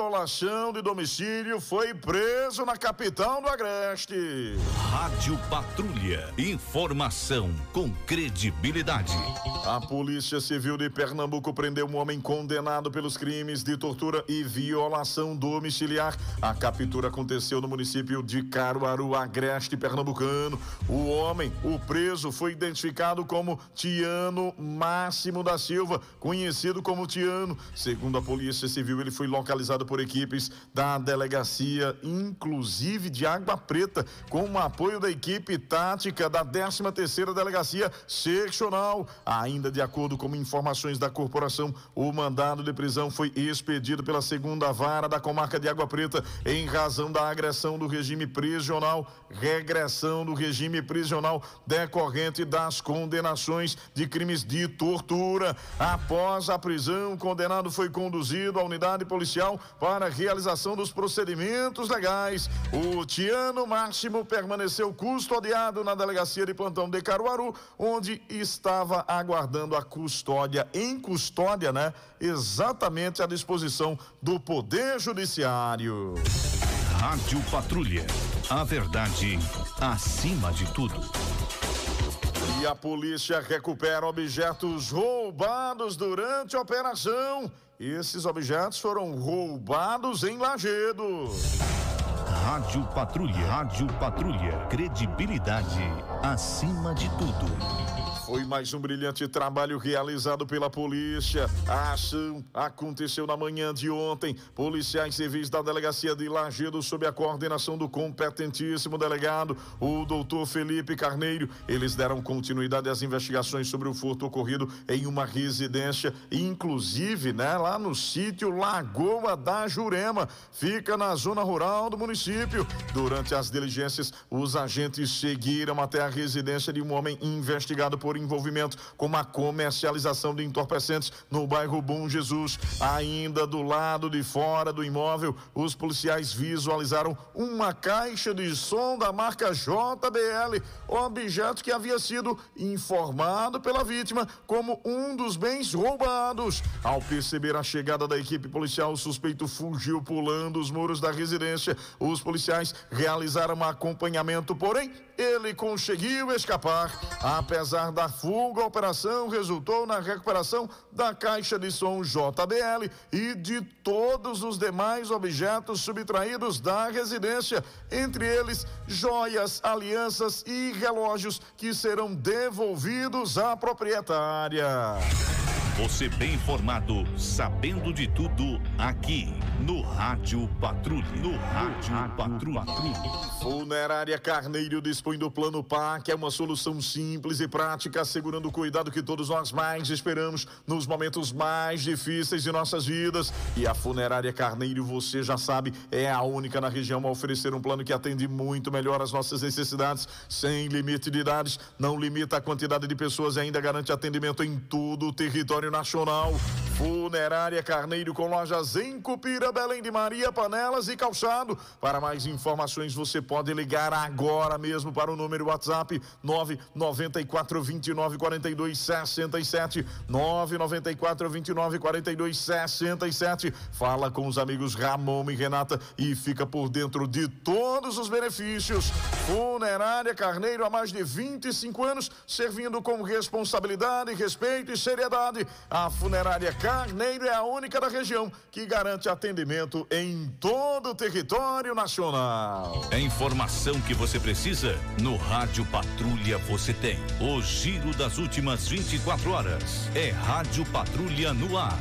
violação de domicílio foi preso na capital do Agreste. Rádio Patrulha, informação com credibilidade. A Polícia Civil de Pernambuco prendeu um homem condenado pelos crimes de tortura e violação domiciliar. A captura aconteceu no município de Caruaru, Agreste pernambucano. O preso, foi identificado como Tiano Máximo da Silva, conhecido como Tiano. Segundo a Polícia Civil, ele foi localizado por equipes da delegacia, inclusive de Água Preta, com o apoio da equipe tática da 13ª Delegacia Seccional. Ainda de acordo com informações da corporação, o mandado de prisão foi expedido pela 2ª Vara da Comarca de Água Preta em razão da regressão do regime prisional decorrente das condenações de crimes de tortura. Após a prisão, o condenado foi conduzido à unidade policial para a realização dos procedimentos legais. O Tiano Máximo permaneceu custodiado na delegacia de plantão de Caruaru, onde estava aguardando a custódia, exatamente à disposição do Poder Judiciário. Rádio Patrulha, a verdade acima de tudo. E a polícia recupera objetos roubados durante a operação. Esses objetos foram roubados em Lagedo. Rádio Patrulha, credibilidade acima de tudo. Foi mais um brilhante trabalho realizado pela polícia. A ação aconteceu na manhã de ontem. Policiais civis da delegacia de Lagedo, sob a coordenação do competentíssimo delegado, o doutor Felipe Carneiro, eles deram continuidade às investigações sobre o furto ocorrido em uma residência, inclusive, lá no sítio Lagoa da Jurema, fica na zona rural do município. Durante as diligências, os agentes seguiram até a residência de um homem investigado por envolvimento com a comercialização de entorpecentes no bairro Bom Jesus. Ainda do lado de fora do imóvel, os policiais visualizaram uma caixa de som da marca JBL, objeto que havia sido informado pela vítima como um dos bens roubados. Ao perceber a chegada da equipe policial, o suspeito fugiu pulando os muros da residência. Os policiais realizaram um acompanhamento, porém ele conseguiu escapar. Apesar da fuga, a operação resultou na recuperação da caixa de som JBL e de todos os demais objetos subtraídos da residência, entre eles joias, alianças e relógios que serão devolvidos à proprietária. Você bem informado, sabendo de tudo, aqui no Rádio Patrulha. Funerária Carneiro dispõe do Plano PAC, é uma solução simples e prática, assegurando o cuidado que todos nós mais esperamos nos momentos mais difíceis de nossas vidas. E a Funerária Carneiro, você já sabe, é a única na região a oferecer um plano que atende muito melhor as nossas necessidades, sem limite de idades, não limita a quantidade de pessoas e ainda garante atendimento em todo o território nacional. Funerária Carneiro, com lojas em Cupira, Belém de Maria, Panelas e Calçado. Para mais informações, você pode ligar agora mesmo para o número WhatsApp 994294267, 994294267. Fala com os amigos Ramon e Renata e fica por dentro de todos os benefícios. Funerária Carneiro, há mais de 25 anos, servindo com responsabilidade, respeito e seriedade. A Funerária Carneiro é a única da região que garante atendimento em todo o território nacional. É informação que você precisa? No Rádio Patrulha você tem. O giro das últimas 24 horas. É Rádio Patrulha no ar.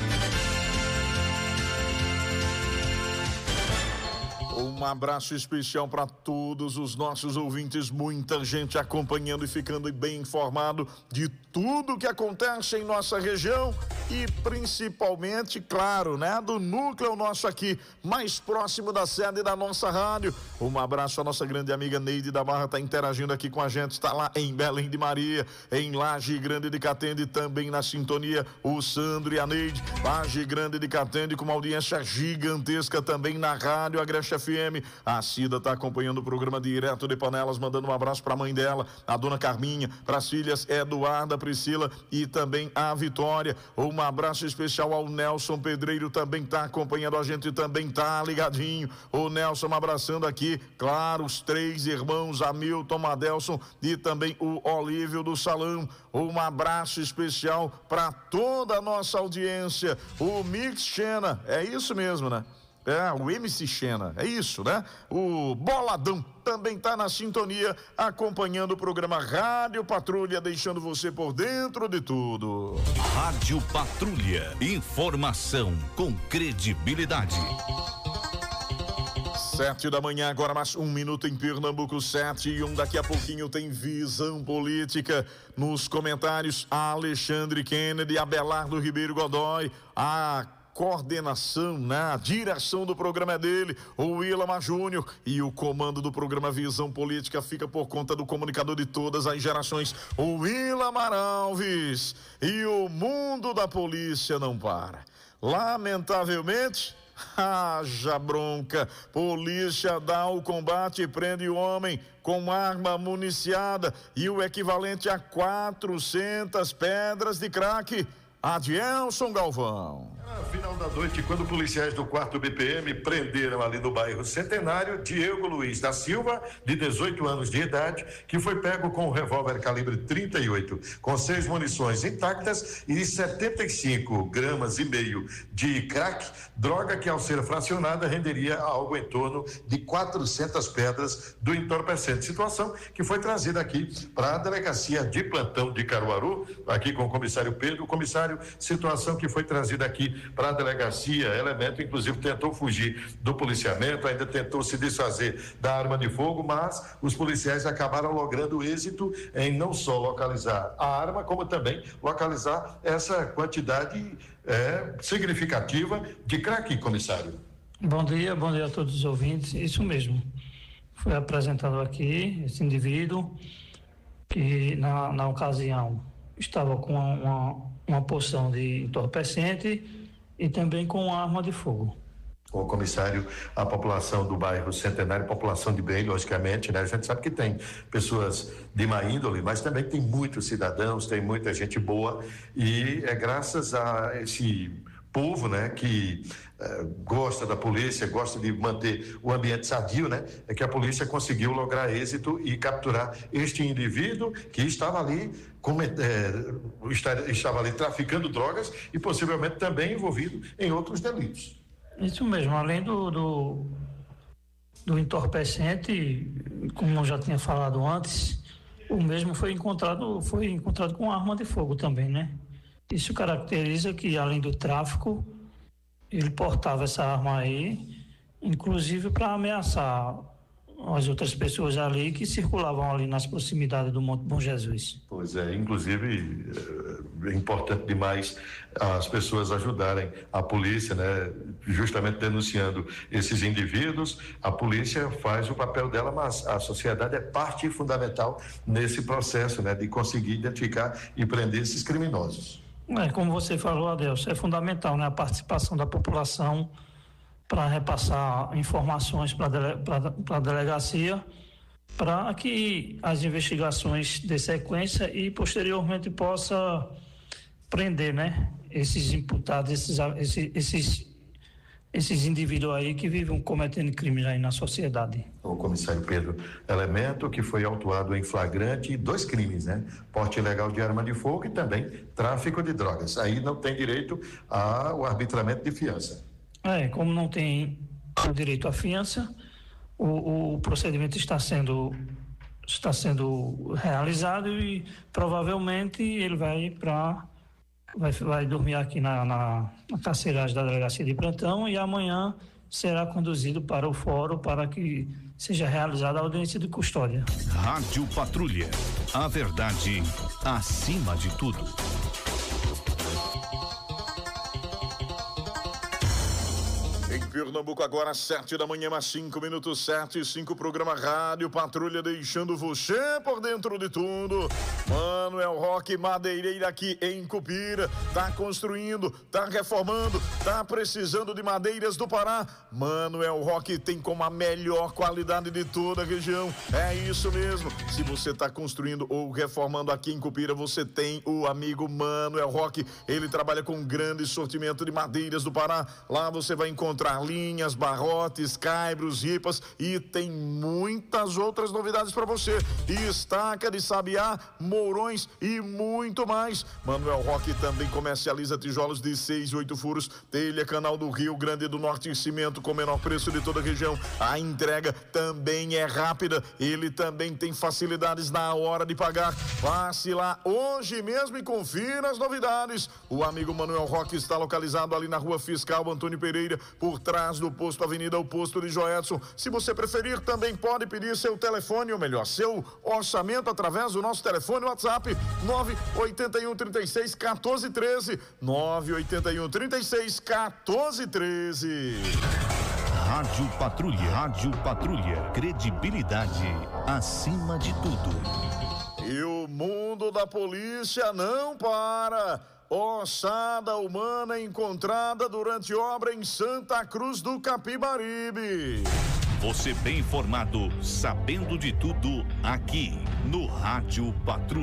Um abraço especial para todos os nossos ouvintes, muita gente acompanhando e ficando bem informado de tudo que acontece em nossa região e principalmente, claro, do núcleo nosso aqui, mais próximo da sede da nossa rádio. Um abraço à nossa grande amiga Neide da Barra, tá interagindo aqui com a gente, está lá em Belém de Maria, em Laje Grande de Catende, também na sintonia, o Sandro e a Neide. Laje Grande de Catende com uma audiência gigantesca também na rádio Agreste FM. A Cida está acompanhando o programa direto de Panelas, mandando um abraço para a mãe dela, a dona Carminha, para as filhas Eduarda, Priscila e também a Vitória. Um Um abraço especial ao Nelson Pedreiro, também tá acompanhando a gente, também tá ligadinho. O Nelson abraçando aqui, claro, os 3 irmãos, Hamilton, Adelson e também o Olívio do Salão. Um abraço especial para toda a nossa audiência. O Mix Xena, é isso mesmo, né? O MC Xena, é isso, né? O Boladão também tá na sintonia, acompanhando o programa Rádio Patrulha, deixando você por dentro de tudo. Rádio Patrulha, informação com credibilidade. 7 da manhã, agora mais 1 minuto em Pernambuco, 7:01. Daqui a pouquinho tem Visão Política. Nos comentários, Alexandre Kennedy, Abelardo Ribeiro Godoy, a coordenação, né? A direção do programa é dele, o Willamar Júnior, e o comando do programa Visão Política fica por conta do comunicador de todas as gerações, o Willamar Alves. E o mundo da polícia não para. Lamentavelmente, haja bronca. Polícia dá o combate e prende o homem com arma municiada e o equivalente a 400 pedras de crack. Adielson Galvão. Final da noite, quando policiais do 4º BPM prenderam ali no bairro Centenário Diego Luiz da Silva, de 18 anos de idade, que foi pego com um revólver calibre 38, com 6 munições intactas e 75 gramas e meio de crack, droga que, ao ser fracionada, renderia algo em torno de 400 pedras do entorpecente. Situação que foi trazida aqui para a delegacia de plantão de Caruaru, aqui com o comissário Pedro. Comissário, situação que foi trazida aqui para a delegacia, elemento inclusive tentou fugir do policiamento, ainda tentou se desfazer da arma de fogo, mas os policiais acabaram logrando êxito em não só localizar a arma, como também localizar essa quantidade significativa de crack, comissário. Bom dia a todos os ouvintes. Isso mesmo, foi apresentado aqui esse indivíduo que na ocasião estava com uma porção de entorpecente e também com arma de fogo. O comissário, a população do bairro Centenário, população de bem, logicamente, né? A gente sabe que tem pessoas de má índole, mas também tem muitos cidadãos, tem muita gente boa, e é graças a esse povo, né, que gosta da polícia, gosta de manter o ambiente sadio, né, é que a polícia conseguiu lograr êxito e capturar este indivíduo que estava ali estava ali traficando drogas e possivelmente também envolvido em outros delitos. Isso mesmo, além do entorpecente, como eu já tinha falado antes, o mesmo foi encontrado com arma de fogo também, né? Isso caracteriza que, além do tráfico, ele portava essa arma aí, inclusive para ameaçar as outras pessoas ali que circulavam ali nas proximidades do Monte Bom Jesus. Pois é, inclusive é importante demais as pessoas ajudarem a polícia, né? Justamente denunciando esses indivíduos. A polícia faz o papel dela, mas a sociedade é parte fundamental nesse processo, né? De conseguir identificar e prender esses criminosos. Como você falou, Adelson, é fundamental, né? A participação da população para repassar informações para a delegacia, para que as investigações dê sequência e posteriormente possa prender, né, esses imputados, esses indivíduos aí que vivem cometendo crimes aí na sociedade. O comissário Pedro, elemento que foi autuado em flagrante 2 crimes, né? Porte ilegal de arma de fogo e também tráfico de drogas. Aí não tem direito ao arbitramento de fiança. Como não tem o direito à fiança, o procedimento está sendo realizado e provavelmente ele vai dormir aqui na carceragem da delegacia de plantão e amanhã será conduzido para o fórum para que seja realizada a audiência de custódia. Rádio Patrulha, a verdade acima de tudo. Em Pernambuco, agora 7 da manhã, mais 5 minutos, 7:05, programa Rádio Patrulha, deixando você por dentro de tudo. Manuel Roque Madeireira aqui em Cupira, tá construindo, tá reformando, tá precisando de madeiras do Pará. Manuel Roque tem como a melhor qualidade de toda a região, é isso mesmo. Se você tá construindo ou reformando aqui em Cupira, você tem o amigo Manuel Roque, ele trabalha com um grande sortimento de madeiras do Pará. Lá você vai encontrar linhas, barrotes, caibros, ripas e tem muitas outras novidades para você. Estaca de sabiá, mourões e muito mais. Manuel Roque também comercializa tijolos de 6 e 8 furos, telha canal do Rio Grande do Norte e cimento com o menor preço de toda a região. A entrega também é rápida, ele também tem facilidades na hora de pagar. Passe lá hoje mesmo e confira as novidades. O amigo Manuel Roque está localizado ali na Rua Fiscal Antônio Pereira, por trás do posto Avenida, o posto de Joedson. Se você preferir, também pode pedir seu telefone, ou melhor, seu orçamento através do nosso telefone WhatsApp 981 36 14 13 981 36 14 13. Rádio Patrulha, credibilidade acima de tudo. E o mundo da polícia não para. Ossada humana encontrada durante obra em Santa Cruz do Capibaribe. Você bem informado, sabendo de tudo, aqui no Rádio Patrulha.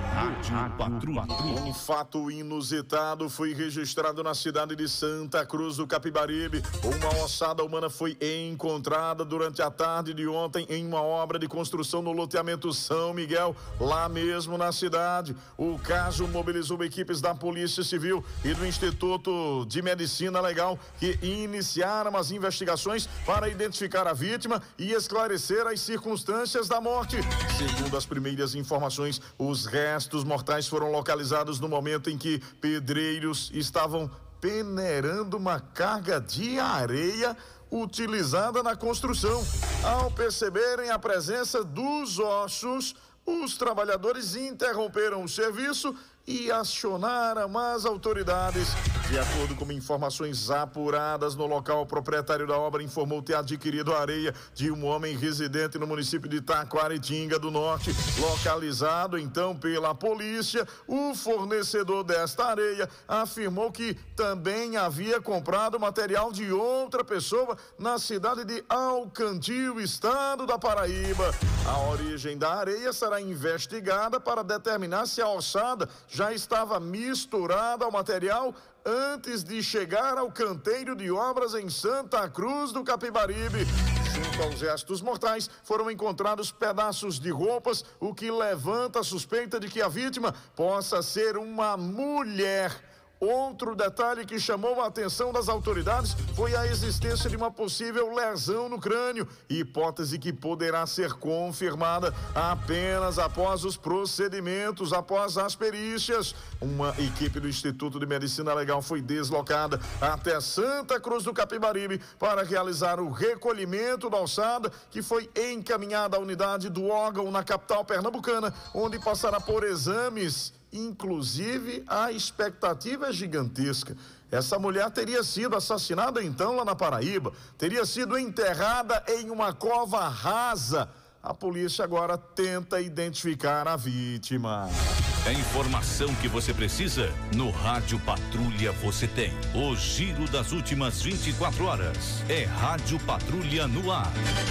Um fato inusitado foi registrado na cidade de Santa Cruz do Capibaribe. Uma ossada humana foi encontrada durante a tarde de ontem em uma obra de construção no loteamento São Miguel, lá mesmo na cidade. O caso mobilizou equipes da Polícia Civil e do Instituto de Medicina Legal, que iniciaram as investigações para identificar a vítima e esclarecer as circunstâncias da morte. Segundo as primeiras informações, os restos mortais foram localizados no momento em que pedreiros estavam peneirando uma carga de areia utilizada na construção. Ao perceberem a presença dos ossos, os trabalhadores interromperam o serviço e acionaram as autoridades. De acordo com informações apuradas no local, o proprietário da obra informou ter adquirido a areia de um homem residente no município de Taquaritinga do Norte. Localizado então pela polícia, o fornecedor desta areia afirmou que também havia comprado material de outra pessoa na cidade de Alcantil, estado da Paraíba. A origem da areia será investigada para determinar se a ossada já estava misturada ao material antes de chegar ao canteiro de obras em Santa Cruz do Capibaribe. Junto aos restos mortais foram encontrados pedaços de roupas, o que levanta a suspeita de que a vítima possa ser uma mulher. Outro detalhe que chamou a atenção das autoridades foi a existência de uma possível lesão no crânio, hipótese que poderá ser confirmada apenas após os procedimentos, após as perícias. Uma equipe do Instituto de Medicina Legal foi deslocada até Santa Cruz do Capibaribe para realizar o recolhimento da ossada, que foi encaminhada à unidade do órgão na capital pernambucana, onde passará por exames. Inclusive, a expectativa é gigantesca. Essa mulher teria sido assassinada então lá na Paraíba, teria sido enterrada em uma cova rasa. A polícia agora tenta identificar a vítima. A informação que você precisa, no Rádio Patrulha você tem. O giro das últimas 24 horas. É Rádio Patrulha no ar.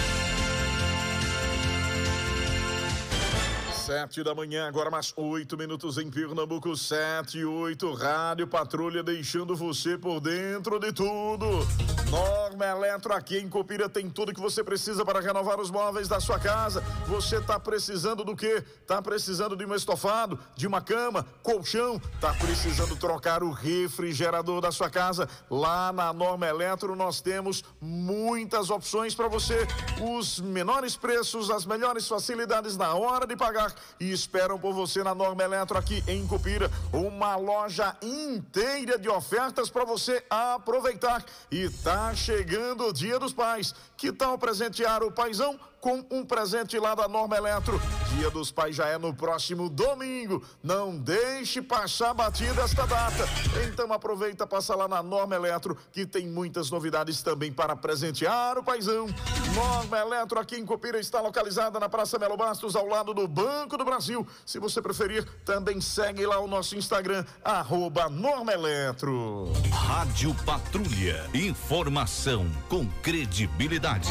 7 da manhã, agora mais 8 minutos em Pernambuco, 7 e 8, Rádio Patrulha deixando você por dentro de tudo. Norma Eletro aqui em Cupira tem tudo que você precisa para renovar os móveis da sua casa. Você tá precisando do quê? Tá precisando de um estofado, de uma cama, colchão, tá precisando trocar o refrigerador da sua casa? Lá na Norma Eletro nós temos muitas opções para você, os menores preços, as melhores facilidades na hora de pagar. E esperam por você na Norma Eletro aqui em Cupira, uma loja inteira de ofertas para você aproveitar. E tá Tá chegando o Dia dos Pais. Que tal presentear o paizão com um presente lá da Norma Eletro? Dia dos Pais já é no próximo domingo. Não deixe passar batida esta data. Então aproveita, passa lá na Norma Eletro, que tem muitas novidades também para presentear o paizão. Norma Eletro aqui em Copira está localizada na Praça Melo Bastos, ao lado do Banco do Brasil. Se você preferir, também segue lá o nosso Instagram, @Norma Eletro. Rádio Patrulha. Informação com credibilidade.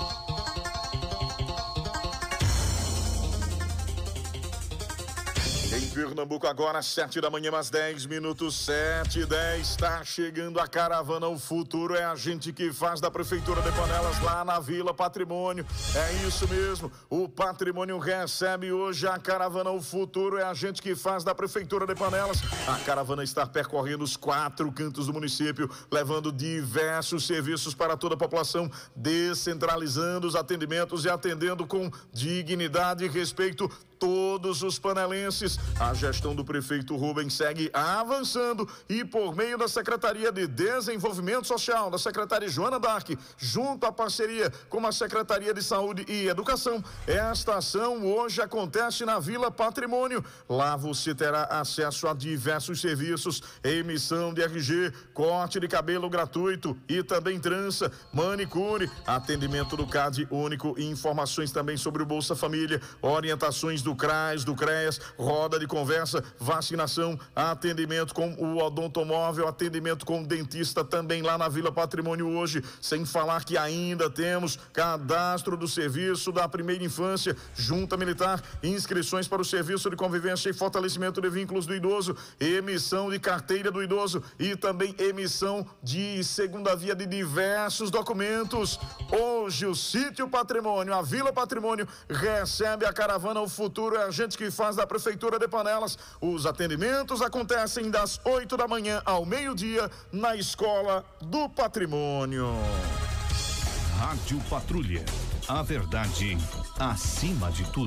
Em Pernambuco agora, 7 da manhã, mais 10 minutos, 7h10, está chegando a caravana O Futuro, é a gente que faz da Prefeitura de Panelas lá na Vila Patrimônio. É isso mesmo, o Patrimônio recebe hoje a caravana O Futuro, é a gente que faz da Prefeitura de Panelas. A caravana está percorrendo os 4 cantos do município, levando diversos serviços para toda a população, descentralizando os atendimentos e atendendo com dignidade e respeito todos os panelenses. A gestão do prefeito Rubens segue avançando e por meio da Secretaria de Desenvolvimento Social, da secretária Joana Dark, junto à parceria com a Secretaria de Saúde e Educação, esta ação hoje acontece na Vila Patrimônio. Lá você terá acesso a diversos serviços, emissão de RG, corte de cabelo gratuito e também trança, manicure, atendimento do CAD único e informações também sobre o Bolsa Família, orientações do CRAS, do CREAS, roda de conversa, vacinação, atendimento com o odontomóvel, atendimento com o dentista também lá na Vila Patrimônio hoje, sem falar que ainda temos cadastro do serviço da primeira infância, junta militar, inscrições para o serviço de convivência e fortalecimento de vínculos do idoso, emissão de carteira do idoso e também emissão de segunda via de diversos documentos. Hoje o Sítio Patrimônio, a Vila Patrimônio recebe a caravana O Futuro, é a gente que faz da Prefeitura de Panelas. Os atendimentos acontecem das 8 da manhã ao meio-dia na Escola do Patrimônio. Rádio Patrulha. A verdade acima de tudo.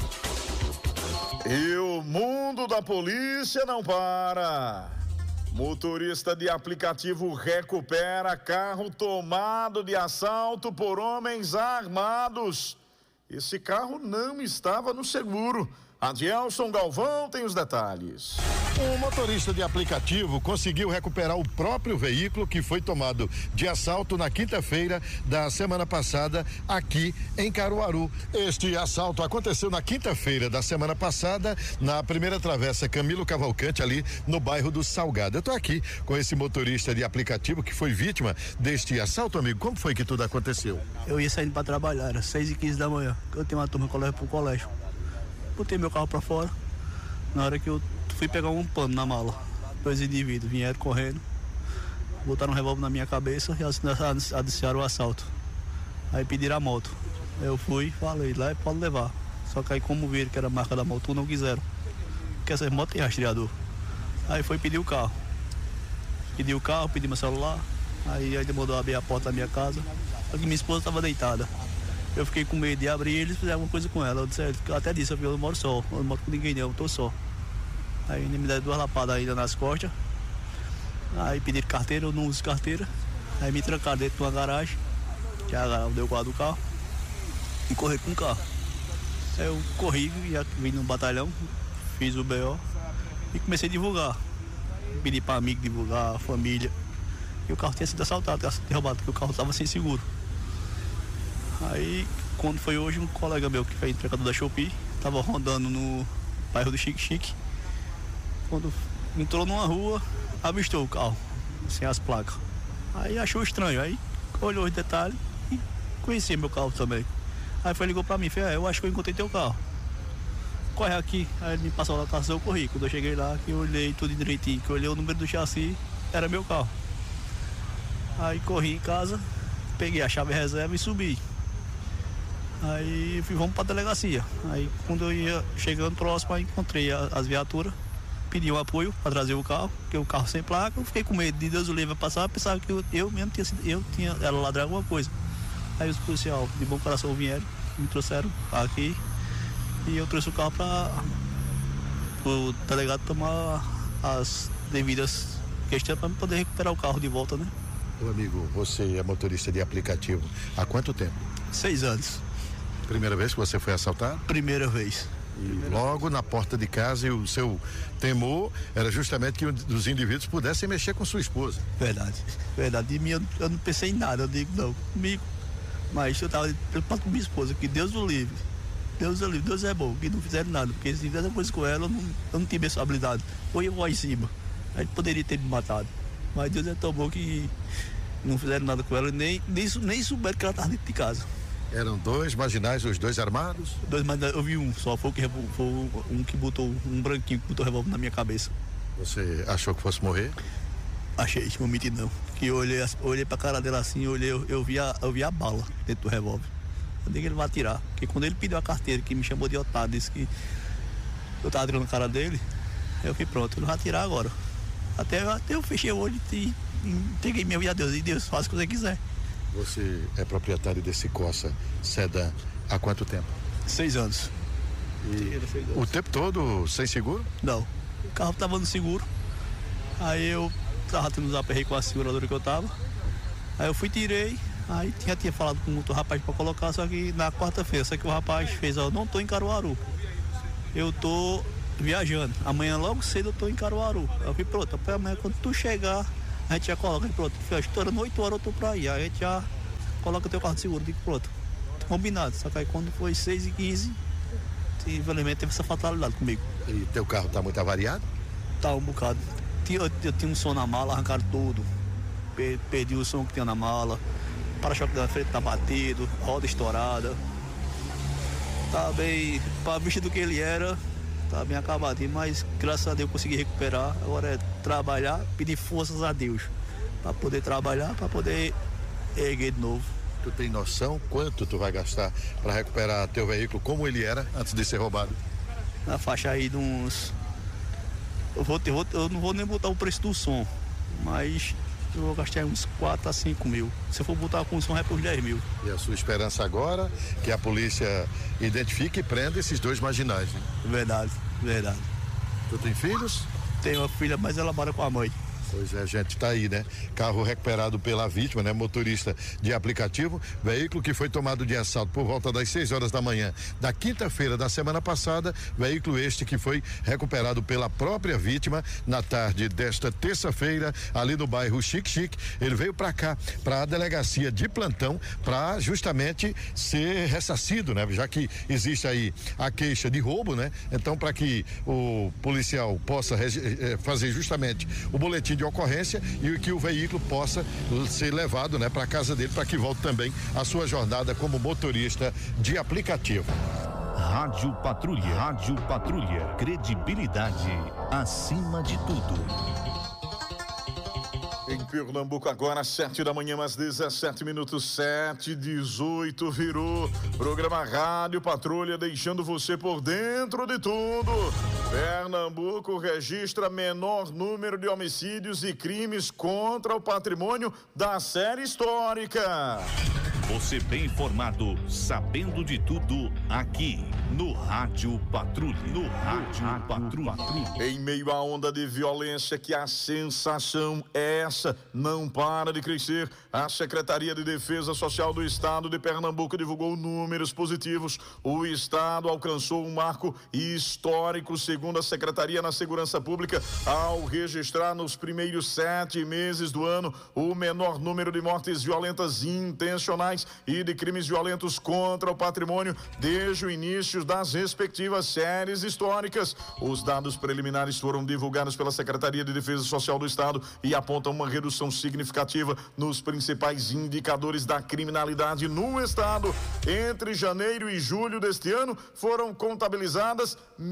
E o mundo da polícia não para. Motorista de aplicativo recupera carro tomado de assalto por homens armados. Esse carro não estava no seguro. Adielson Galvão tem os detalhes. Um motorista de aplicativo conseguiu recuperar o próprio veículo que foi tomado de assalto na quinta-feira da semana passada aqui em Caruaru. Este assalto aconteceu na quinta-feira da semana passada na primeira travessa Camilo Cavalcante, ali no bairro do Salgado. Eu tô aqui com esse motorista de aplicativo que foi vítima deste assalto, amigo. Como foi que tudo aconteceu? Eu ia saindo para trabalhar, era 6h15 da manhã. Eu tenho uma turma que eu levo pro colégio. Botei meu carro para fora. Na hora que eu fui pegar um pano na mala, 2 indivíduos vieram correndo, botaram um revólver na minha cabeça e anunciaram o assalto. Aí pediram a moto. Eu fui, falei, lá pode levar. Só que aí, como viram que era a marca da moto, não quiseram. Porque essas motos têm rastreador. Aí foi pedir o carro. Pedi o carro, pedi meu celular. Aí demorou a abrir a porta da minha casa. Só que minha esposa estava deitada. Eu fiquei com medo de abrir e eles fizeram alguma coisa com ela. Eu até disse, eu não moro só, eu não moro com ninguém não, eu tô só. Aí me deram 2 lapadas ainda nas costas. Aí pediram carteira, eu não uso carteira. Aí me trancaram dentro de uma garagem, que deu o quadro do carro, e corri com o carro. Aí eu corri, vim no batalhão, fiz o BO e comecei a divulgar. Pedi para amigo divulgar, família. E o carro tinha sido assaltado, tinha sido roubado, porque o carro estava sem seguro. Aí, quando foi hoje, um colega meu que foi entregador da Shopee, estava rodando no bairro do Chique Chique. Quando entrou numa rua, avistou o carro, sem as placas. Aí achou estranho, aí olhou os detalhes e conhecia meu carro também. Aí ligou pra mim, falou, eu acho que eu encontrei teu carro. Corre aqui. Aí ele me passou a locação, eu corri. Quando eu cheguei lá, que eu olhei tudo direitinho, que eu olhei o número do chassi, era meu carro. Aí corri em casa, peguei a chave reserva e subi. Aí vamos pra delegacia. Aí quando eu ia chegando próximo, aí encontrei as viaturas, pedi um apoio para trazer o carro, porque o carro sem placa, eu fiquei com medo de Deus o livre passar, pensava que eu mesmo tinha era ladrar alguma coisa. Aí os policiais de bom coração vieram, me trouxeram aqui e eu trouxe o carro para o delegado tomar as devidas questões para poder recuperar o carro de volta, né? Ô amigo, você é motorista de aplicativo há quanto tempo? 6 anos. Primeira vez que você foi assaltado? Primeira vez. E logo na porta de casa, e o seu temor era justamente que os indivíduos pudessem mexer com sua esposa. Verdade. De mim eu não pensei em nada, eu digo não, comigo. Mas eu estava preocupado com minha esposa, que Deus o livre. Deus é bom, que não fizeram nada, porque se fizesse coisa com ela, eu não tinha essa habilidade. Ou eu vou lá em cima, a gente poderia ter me matado. Mas Deus é tão bom que não fizeram nada com ela, nem souberam que ela estava dentro de casa. Eram 2 marginais, os 2 armados? 2 marginais, eu vi um só, foi um que botou, um branquinho que botou revólver na minha cabeça. Você achou que fosse morrer? Achei, não menti não. Que eu olhei pra cara dela assim, eu vi a bala dentro do revólver. Eu digo que ele vai atirar. Porque quando ele pediu a carteira, que me chamou de otário, disse que eu tava atirando na cara dele, eu fui pronto, ele vai atirar agora. Até eu fechei o olho e entreguei minha vida a Deus. E Deus, faz o que você quiser. Você é proprietário desse Corsa Sedan há quanto tempo? 6 anos. E o tempo todo sem seguro? Não. O carro tava no seguro. Aí eu tava tendo uns aperreios com a seguradora que eu tava. Aí eu tirei. Aí tinha falado com outro rapaz pra colocar, só que na quarta-feira, só que o rapaz fez, eu não tô em Caruaru. Eu tô viajando. Amanhã logo cedo eu tô em Caruaru. Eu fui pronto, até amanhã quando tu chegar, a gente já coloca, pronto, estourando 8 horas eu tô pra aí. Aí a gente já coloca teu carro de seguro, digo, pronto. Combinado, só que aí quando foi 6h15, infelizmente teve essa fatalidade comigo. E teu carro tá muito avariado? Tá um bocado. Eu tinha um som na mala, arrancaram tudo. Perdi o som que tinha na mala. Para-choque da frente tá batido, roda estourada. Tá bem, para visto do que ele era, tá bem acabadinho, mas graças a Deus eu consegui recuperar. Agora é trabalhar, pedir forças a Deus para poder trabalhar, para poder erguer de novo. Tu tem noção quanto tu vai gastar para recuperar teu veículo como ele era antes de ser roubado? Na faixa aí de uns... Eu não vou nem botar o preço do som, mas eu vou gastar uns 4 a 5 mil. Se eu for botar com o som é por 10 mil. E a sua esperança agora que a polícia identifique e prenda esses 2 marginais, né? Verdade. Tu tem filhos? Tenho uma filha, mas ela mora com a mãe. Pois é, gente, tá aí, né? Carro recuperado pela vítima, né? Motorista de aplicativo, veículo que foi tomado de assalto por volta das 6 horas da manhã da quinta-feira da semana passada, veículo este que foi recuperado pela própria vítima na tarde desta terça-feira, ali no bairro Xique-Xique. Ele veio para cá, para a delegacia de plantão, para justamente ser ressarcido, né? Já que existe aí a queixa de roubo, né? Então, para que o policial possa fazer justamente o boletim de ocorrência e que o veículo possa ser levado, né, para casa dele, para que volte também a sua jornada como motorista de aplicativo. Rádio Patrulha, credibilidade acima de tudo. Em Pernambuco agora, 7 da manhã, mais 17 minutos, 7:18 virou. Programa Rádio Patrulha, deixando você por dentro de tudo. Pernambuco registra menor número de homicídios e crimes contra o patrimônio da série histórica. Você bem informado, sabendo de tudo, aqui no Rádio Patrulha. Em meio à onda de violência que a sensação é essa, não para de crescer, a Secretaria de Defesa Social do Estado de Pernambuco divulgou números positivos. O Estado alcançou um marco histórico, segundo a Secretaria na Segurança Pública, ao registrar nos primeiros 7 meses do ano o menor número de mortes violentas intencionais e de crimes violentos contra o patrimônio desde o início das respectivas séries históricas. Os dados preliminares foram divulgados pela Secretaria de Defesa Social do Estado e apontam uma redução significativa nos principais indicadores da criminalidade no Estado. Entre janeiro e julho deste ano, foram contabilizadas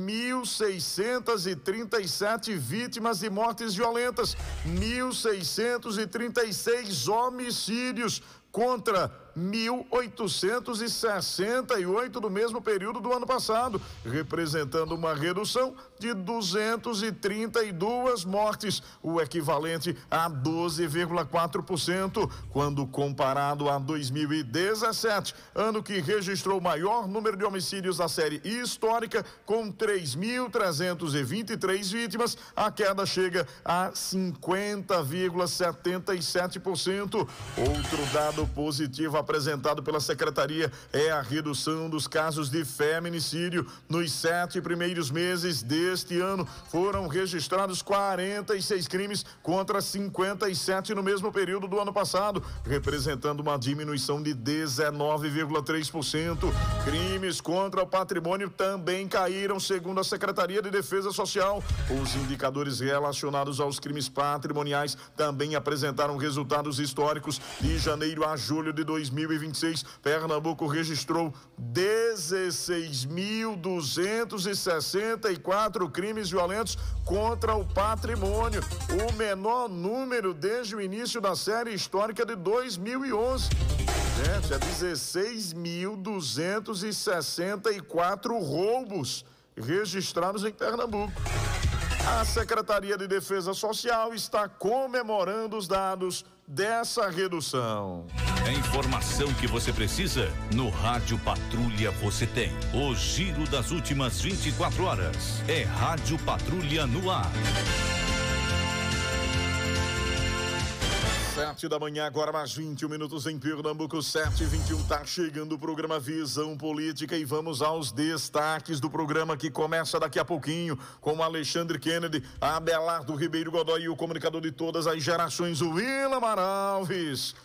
1.637 vítimas de mortes violentas, 1.636 homicídios, contra 1.868 do mesmo período do ano passado, representando uma redução de 232 mortes, o equivalente a 12,4%, quando comparado a 2017, ano que registrou o maior número de homicídios da série histórica, com 3.323 vítimas, a queda chega a 50,77%. Outro dado positivo apresentado pela Secretaria é a redução dos casos de feminicídio. Nos 7 primeiros meses deste ano, foram registrados 46 crimes contra 57 no mesmo período do ano passado, representando uma diminuição de 19,3%. Crimes contra o patrimônio também caíram, segundo a Secretaria de Defesa Social. Os indicadores relacionados aos crimes patrimoniais também apresentaram resultados históricos. De janeiro a julho de 2026, Pernambuco registrou 16.264 crimes violentos contra o patrimônio, o menor número desde o início da série histórica de 2011. Gente, é 16.264 roubos registrados em Pernambuco. A Secretaria de Defesa Social está comemorando os dados dessa redução. A informação que você precisa, no Rádio Patrulha você tem. O giro das últimas 24 horas. É Rádio Patrulha no ar. 7 da manhã, agora mais 21 minutos em Pernambuco, 7h21, tá chegando o programa Visão Política e vamos aos destaques do programa que começa daqui a pouquinho com Alexandre Kennedy, Abelardo Ribeiro Godoy e o comunicador de todas as gerações, o Willamar Alves.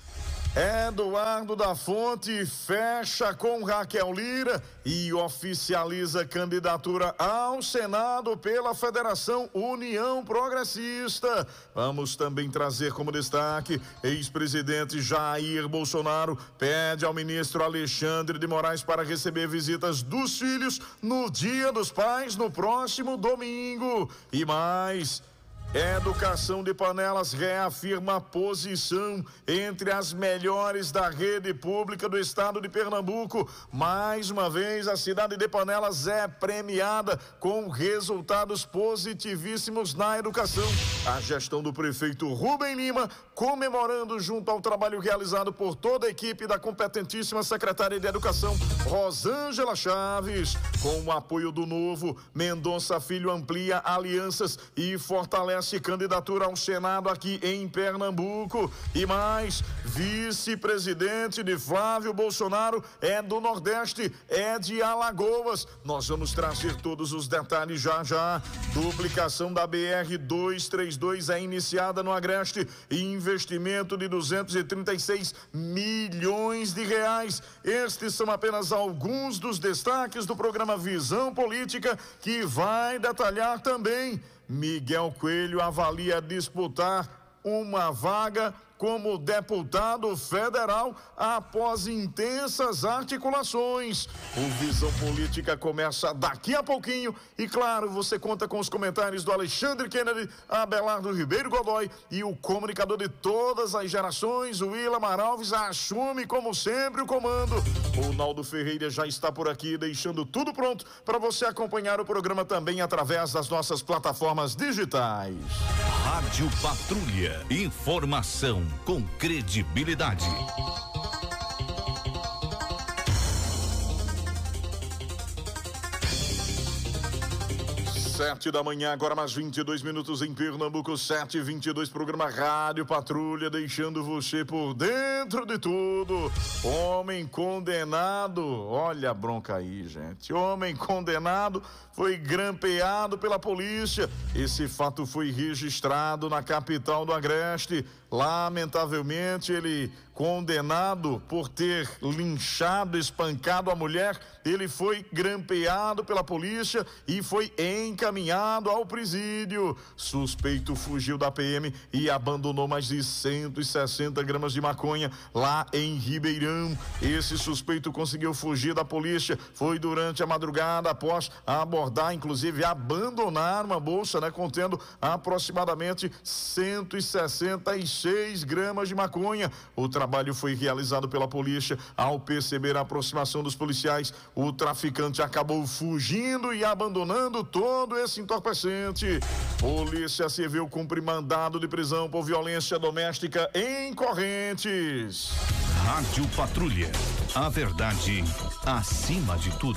Eduardo da Fonte fecha com Raquel Lira e oficializa candidatura ao Senado pela Federação União Progressista. Vamos também trazer como destaque: ex-presidente Jair Bolsonaro pede ao ministro Alexandre de Moraes para receber visitas dos filhos no Dia dos Pais no próximo domingo. E mais: Educação de Panelas reafirma a posição entre as melhores da rede pública do estado de Pernambuco. Mais uma vez, a cidade de Panelas é premiada com resultados positivíssimos na educação. A gestão do prefeito Rubem Lima, comemorando junto ao trabalho realizado por toda a equipe da competentíssima secretária de Educação, Rosângela Chaves. Com o apoio do Novo, Mendonça Filho amplia alianças e fortalece candidatura ao Senado aqui em Pernambuco. E mais: vice-presidente de Flávio Bolsonaro é do Nordeste, é de Alagoas. Nós vamos trazer todos os detalhes já. Duplicação da BR-232 é iniciada no Agreste, investimento de 236 milhões de reais. Estes são apenas alguns dos destaques do programa Visão Política, que vai detalhar também: Miguel Coelho avalia disputar uma vaga como deputado federal após intensas articulações. O Visão Política começa daqui a pouquinho e, claro, você conta com os comentários do Alexandre Kennedy, Abelardo Ribeiro Godoy e o comunicador de todas as gerações, o Willamar Alves, assume como sempre o comando. O Naldo Ferreira já está por aqui, deixando tudo pronto para você acompanhar o programa também através das nossas plataformas digitais. Rádio Patrulha, informação com credibilidade. 7 da manhã, agora mais 22 minutos em Pernambuco, 7h22, programa Rádio Patrulha, deixando você por dentro de tudo. Homem condenado, olha a bronca aí, gente. Homem condenado foi grampeado pela polícia. Esse fato foi registrado na capital do Agreste. Lamentavelmente, ele, condenado por ter linchado, espancado a mulher, ele foi grampeado pela polícia e foi encaminhado ao presídio. Suspeito fugiu da PM e abandonou mais de 160 gramas de maconha lá em Ribeirão. Esse suspeito conseguiu fugir da polícia, foi durante a madrugada, após abordar, inclusive abandonar uma bolsa, contendo aproximadamente 166 gramas de maconha. O trabalho foi realizado pela polícia. Ao perceber a aproximação dos policiais, o traficante acabou fugindo e abandonando todo esse entorpecente. Polícia Civil cumpre mandado de prisão por violência doméstica em Correntes. Rádio Patrulha. A verdade acima de tudo.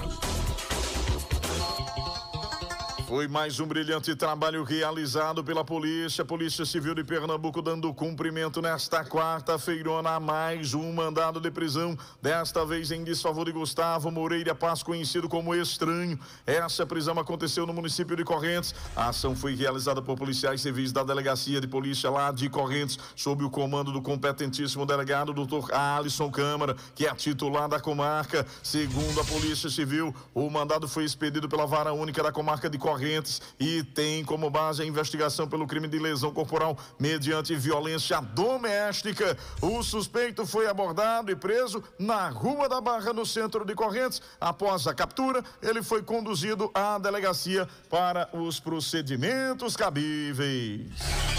Foi mais um brilhante trabalho realizado pela Polícia Civil de Pernambuco, dando cumprimento nesta quarta-feirona a mais um mandado de prisão, desta vez em desfavor de Gustavo Moreira Paz, conhecido como Estranho. Essa prisão aconteceu no município de Correntes. A ação foi realizada por policiais civis da Delegacia de Polícia lá de Correntes, sob o comando do competentíssimo delegado Dr. Alisson Câmara, que é titular da comarca. Segundo a Polícia Civil, o mandado foi expedido pela Vara Única da Comarca de Correntes e tem como base a investigação pelo crime de lesão corporal mediante violência doméstica. O suspeito foi abordado e preso na Rua da Barra, no centro de Correntes. Após a captura, ele foi conduzido à delegacia para os procedimentos cabíveis.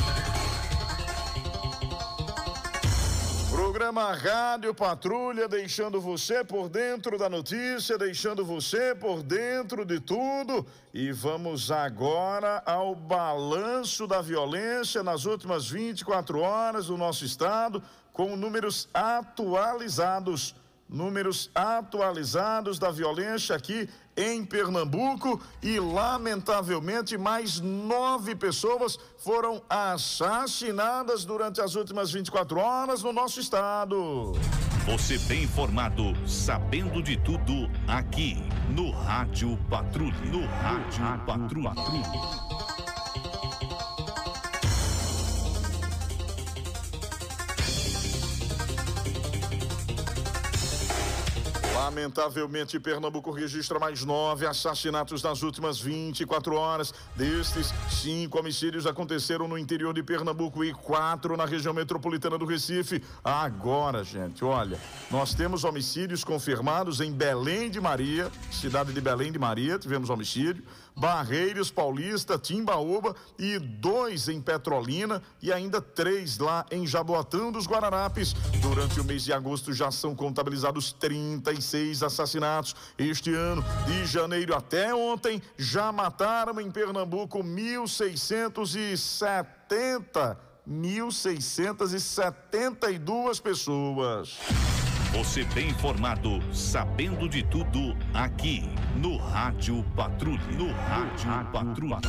Programa Rádio Patrulha, deixando você por dentro da notícia, deixando você por dentro de tudo. E vamos agora ao balanço da violência nas últimas 24 horas do nosso estado, com números atualizados. Números atualizados da violência aqui em Pernambuco e, lamentavelmente, mais 9 pessoas foram assassinadas durante as últimas 24 horas no nosso estado. Você bem informado, sabendo de tudo, aqui no Rádio Patrulha. No Rádio Patrulha. Lamentavelmente, Pernambuco registra mais 9 assassinatos nas últimas 24 horas. Destes, 5 homicídios aconteceram no interior de Pernambuco e 4 na região metropolitana do Recife. Agora, gente, olha, nós temos homicídios confirmados em Belém de Maria, cidade de Belém de Maria, tivemos homicídio, Barreiros, Paulista, Timbaúba e 2 em Petrolina e ainda 3 lá em Jaboatão dos Guararapes. Durante o mês de agosto já são contabilizados 36 assassinatos. Este ano, de janeiro até ontem, já mataram em Pernambuco 1.672 pessoas. Você bem informado, sabendo de tudo, aqui no Rádio Patrulha. No Rádio Patrulha.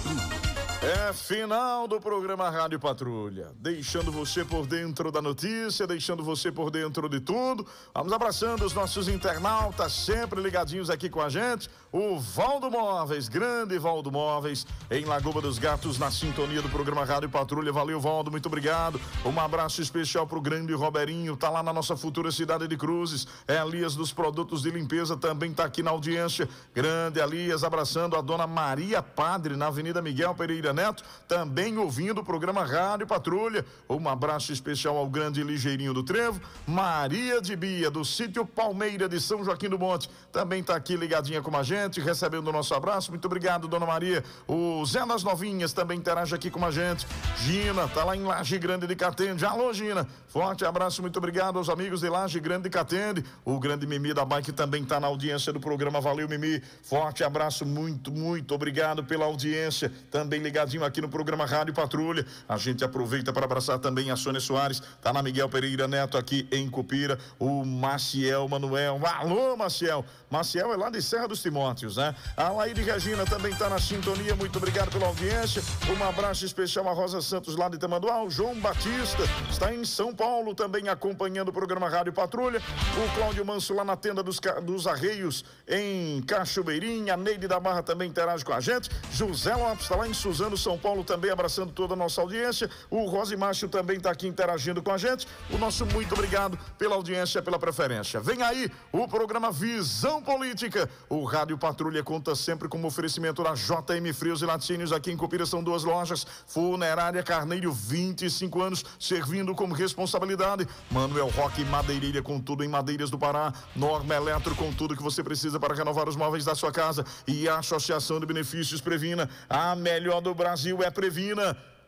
É final do programa Rádio Patrulha, deixando você por dentro da notícia, deixando você por dentro de tudo. Vamos abraçando os nossos internautas, sempre ligadinhos aqui com a gente. O Valdo Móveis, grande Valdo Móveis, em Lagoa dos Gatos, na sintonia do programa Rádio Patrulha. Valeu, Valdo, muito obrigado. Um abraço especial pro grande Roberinho, tá lá na nossa futura cidade de Cruzes. É Elias dos Produtos de Limpeza, também tá aqui na audiência. Grande Elias, abraçando a dona Maria Padre, na Avenida Miguel Pereira Neto, também ouvindo o programa Rádio Patrulha. Um abraço especial ao grande Ligeirinho do Trevo. Maria de Bia, do sítio Palmeira de São Joaquim do Monte, também tá aqui ligadinha com a gente, recebendo o nosso abraço. Muito obrigado, dona Maria. O Zé das Novinhas também interage aqui com a gente. Gina, tá lá em Laje Grande de Catende. Alô, Gina, forte abraço, muito obrigado aos amigos de Laje Grande de Catende. O grande Mimi da Bike também tá na audiência do programa. Valeu, Mimi, forte abraço, muito obrigado pela audiência, também ligado aqui no programa Rádio Patrulha. A gente aproveita para abraçar também a Sônia Soares, tá na Miguel Pereira Neto aqui em Cupira, o Maciel Manuel. Alô, Maciel. Maciel é lá de Serra dos Timóteos, né? A Laíde Regina também tá na sintonia, muito obrigado pela audiência. Um abraço especial a Rosa Santos lá de Tamanduá. O João Batista está em São Paulo também acompanhando o programa Rádio Patrulha. O Cláudio Manso lá na tenda dos Arreios em Cachoeirinha. A Neide da Barra também interage com a gente. José Lopes está lá em Suzano, São Paulo, também abraçando toda a nossa audiência. O Rosimacho também está aqui interagindo com a gente. O nosso muito obrigado pela audiência, pela preferência. Vem aí o programa Visão Política. O Rádio Patrulha conta sempre com o oferecimento da JM Frios e Laticínios. Aqui em Cupira são 2 lojas. Funerária Carneiro, 25 anos, servindo com responsabilidade. Manuel Roque Madeireira, com tudo em madeiras do Pará. Norma Eletro, com tudo que você precisa para renovar os móveis da sua casa. E a Associação de Benefícios Previna, a melhor do Brasil é Previna.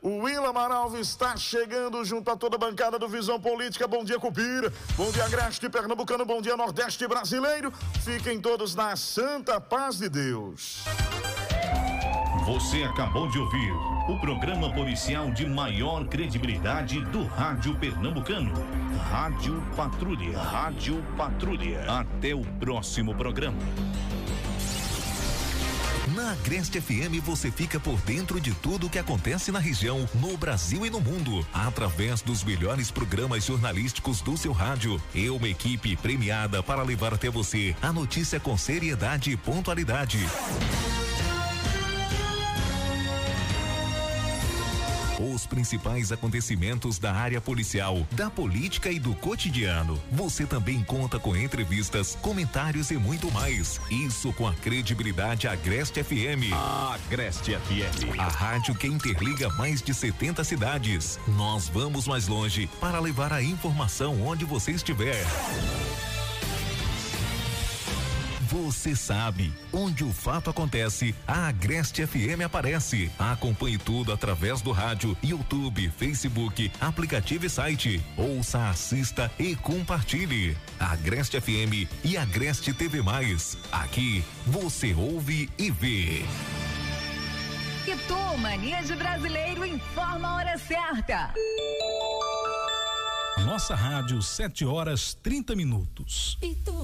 O Willam Amaral está chegando junto a toda a bancada do Visão Política. Bom dia, Cupira. Bom dia, Agreste Pernambucano. Bom dia, Nordeste Brasileiro. Fiquem todos na santa paz de Deus. Você acabou de ouvir o programa policial de maior credibilidade do rádio pernambucano. Rádio Patrulha. Rádio Patrulha. Até o próximo programa. Na Agreste FM você fica por dentro de tudo o que acontece na região, no Brasil e no mundo, através dos melhores programas jornalísticos do seu rádio. E uma equipe premiada para levar até você a notícia com seriedade e pontualidade. Os principais acontecimentos da área policial, da política e do cotidiano. Você também conta com entrevistas, comentários e muito mais. Isso com a credibilidade Agreste FM. Agreste FM. A rádio que interliga mais de 70 cidades. Nós vamos mais longe para levar a informação onde você estiver. Você sabe, onde o fato acontece, a Agreste FM aparece. Acompanhe tudo através do rádio, YouTube, Facebook, aplicativo e site. Ouça, assista e compartilhe. Agreste FM e Agreste TV+. Aqui, você ouve e vê. Itu, Mania de Brasileiro, informa a hora certa. Nossa rádio, 7h30.